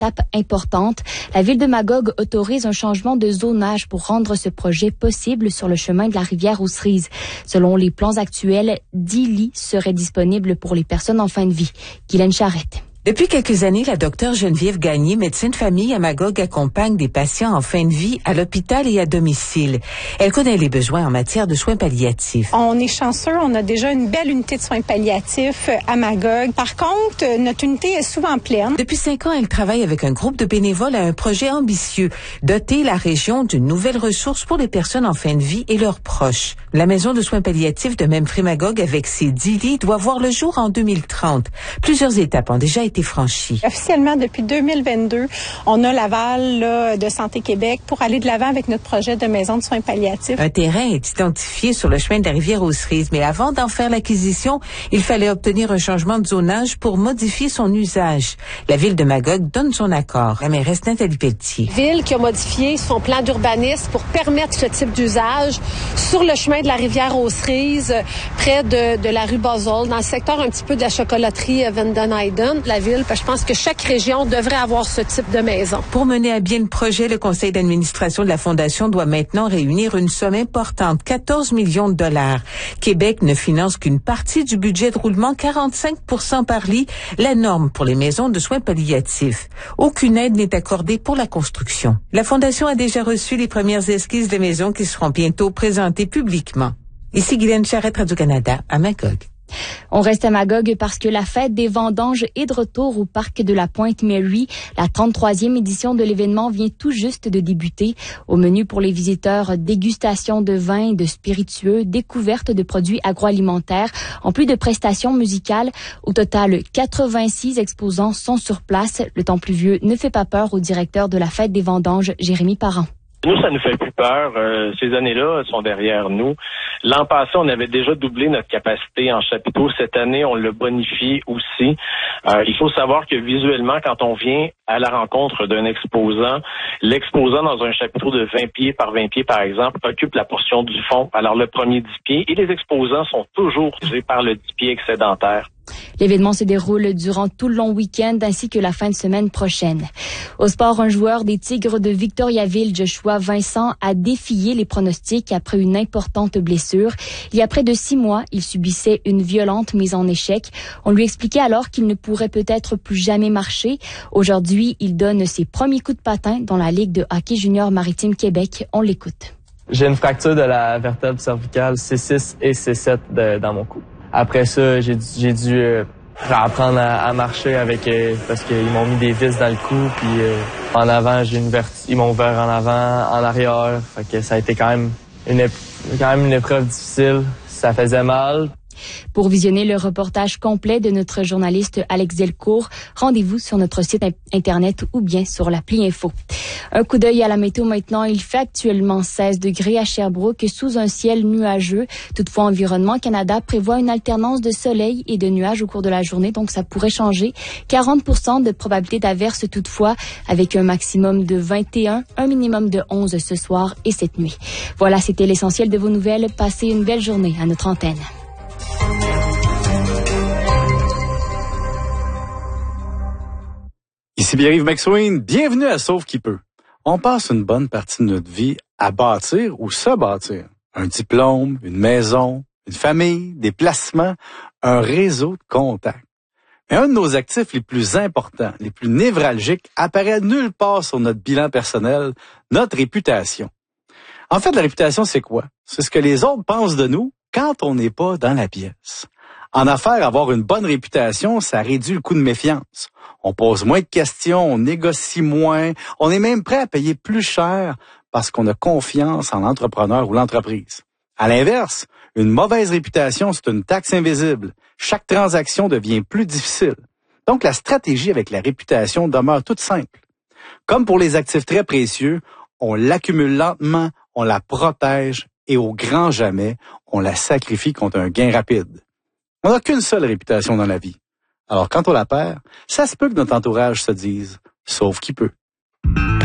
étape importante. La ville de Magog autorise un changement de zonage pour rendre ce projet possible sur le chemin de la rivière aux Cerises. Selon les plans actuels, 10 lits seraient disponibles pour les personnes en fin de vie. Guylaine Charrette. Depuis quelques années, la docteure Geneviève Gagné, médecin de famille à Magog, accompagne des patients en fin de vie à l'hôpital et à domicile. Elle connaît les besoins en matière de soins palliatifs. On est chanceux, on a déjà une belle unité de soins palliatifs à Magog. Par contre, notre unité est souvent pleine. Depuis 5 ans, elle travaille avec un groupe de bénévoles à un projet ambitieux, doter la région d'une nouvelle ressource pour les personnes en fin de vie et leurs proches. La maison de soins palliatifs de Memphrey-Magog, avec ses 10 lits, doit voir le jour en 2030. Plusieurs étapes ont déjà été franchies. Officiellement, depuis 2022, on a l'aval de Santé Québec pour aller de l'avant avec notre projet de maison de soins palliatifs. Un terrain est identifié sur le chemin de la rivière aux Cerises, mais avant d'en faire l'acquisition, il fallait obtenir un changement de zonage pour modifier son usage. La ville de Magog donne son accord. La mairesse Nathalie Pelletier. Ville qui a modifié son plan d'urbanisme pour permettre ce type d'usage sur le chemin de la rivière aux Cerises, près de la rue Basel, dans le secteur un petit peu de la chocolaterie Vanden Eyden. La ville, je pense que chaque région devrait avoir ce type de maison. Pour mener à bien le projet, le conseil d'administration de la Fondation doit maintenant réunir une somme importante, 14 millions de dollars. Québec ne finance qu'une partie du budget de roulement, 45% par lit, la norme pour les maisons de soins palliatifs. Aucune aide n'est accordée pour la construction. La Fondation a déjà reçu les premières esquisses de maisons qui seront bientôt présentées publiquement. Ici Guylaine Charrette, Radio-Canada, à Magog. On reste à Magog parce que la fête des vendanges est de retour au parc de la Pointe-Mary. La 33e édition de l'événement vient tout juste de débuter. Au menu pour les visiteurs, dégustation de vins et de spiritueux, découverte de produits agroalimentaires, en plus de prestations musicales. Au total, 86 exposants sont sur place. Le temps pluvieux ne fait pas peur au directeur de la fête des vendanges, Jérémy Parent. Nous, ça nous fait plus peur. Ces années-là sont derrière nous. L'an passé, on avait déjà doublé notre capacité en chapiteaux. Cette année, on l'a bonifié aussi. Il faut savoir que visuellement, quand on vient à la rencontre d'un exposant, l'exposant dans un chapiteau de 20 pieds par 20 pieds, par exemple, occupe la portion du fond. Alors, le premier 10 pieds et les exposants sont toujours utilisés par le 10 pieds excédentaire. L'événement se déroule durant tout le long week-end ainsi que la fin de semaine prochaine. Au sport, un joueur des Tigres de Victoriaville, Joshua Vincent, a défié les pronostics après une importante blessure. Il y a près de 6 mois, il subissait une violente mise en échec. On lui expliquait alors qu'il ne pourrait peut-être plus jamais marcher. Aujourd'hui, il donne ses premiers coups de patin dans la Ligue de hockey junior maritime Québec. On l'écoute. J'ai une fracture de la vertèbre cervicale C6 et C7 dans mon cou. Après ça, j'ai dû apprendre à marcher avec parce qu'ils m'ont mis des vis dans le cou, puis en avant ils m'ont ouvert en avant, en arrière. Fait que ça a été quand même une épreuve difficile. Ça faisait mal. Pour visionner le reportage complet de notre journaliste Alex Delcourt, rendez-vous sur notre site internet ou bien sur l'appli Info. Un coup d'œil à la météo maintenant. Il fait actuellement 16 degrés à Sherbrooke sous un ciel nuageux. Toutefois, Environnement Canada prévoit une alternance de soleil et de nuages au cours de la journée, donc ça pourrait changer. 40% de probabilité d'averse toutefois, avec un maximum de 21, un minimum de 11 ce soir et cette nuit. Voilà, c'était l'essentiel de vos nouvelles. Passez une belle journée à notre antenne. Ici Pierre-Yves McSween, bienvenue à Sauve qui peut. On passe une bonne partie de notre vie à bâtir ou se bâtir. Un diplôme, une maison, une famille, des placements, un réseau de contacts. Mais un de nos actifs les plus importants, les plus névralgiques, apparaît nulle part sur notre bilan personnel, notre réputation. En fait, la réputation, c'est quoi? C'est ce que les autres pensent de nous quand on n'est pas dans la pièce. En affaires, avoir une bonne réputation, ça réduit le coût de méfiance. On pose moins de questions, on négocie moins, on est même prêt à payer plus cher parce qu'on a confiance en l'entrepreneur ou l'entreprise. À l'inverse, une mauvaise réputation, c'est une taxe invisible. Chaque transaction devient plus difficile. Donc, la stratégie avec la réputation demeure toute simple. Comme pour les actifs très précieux, on l'accumule lentement, on la protège et au grand jamais, on la sacrifie contre un gain rapide. On n'a qu'une seule réputation dans la vie. Alors quand on la perd, ça se peut que notre entourage se dise « sauve qui peut ».